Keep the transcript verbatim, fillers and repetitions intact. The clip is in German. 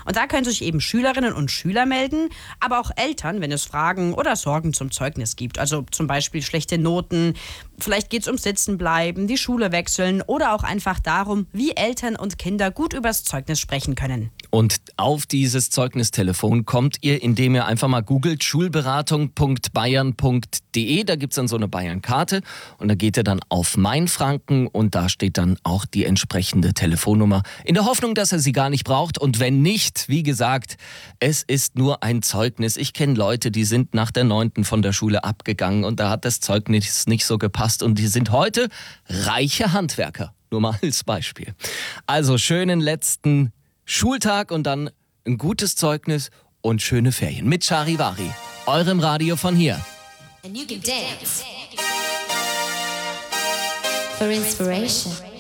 Und da können sich eben Schülerinnen und Schüler melden, aber auch Eltern, wenn es Fragen oder Sorgen zum Zeugnis gibt. Also zum Beispiel schlechte Noten, vielleicht geht es ums Sitzenbleiben, die Schule wechseln oder auch einfach darum, wie Eltern und Kinder gut übers Zeugnis sprechen können. Und auf dieses Zeugnistelefon kommt ihr, indem ihr einfach mal googelt schulberatung punkt bayern punkt de. Da gibt es dann so eine Bayern-Karte und da geht ihr dann auf Mainfranken und da steht dann auch die entsprechende Telefonnummer. In der Hoffnung, dass ihr sie gar nicht braucht, und wenn nicht, wie gesagt, es ist nur ein Zeugnis. Ich kenne Leute, die sind nach der neunten von der Schule abgegangen und da hat das Zeugnis nicht so gepasst und die sind heute reiche Handwerker. Nur mal als Beispiel. Also schönen letzten Schultag und dann ein gutes Zeugnis und schöne Ferien mit Charivari, eurem Radio von hier. And you can dance for inspiration.